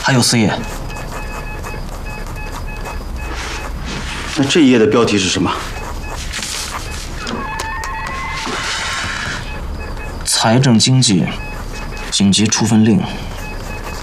还有四页。 那这一页的标题是什么？ 财政经济紧急处分令。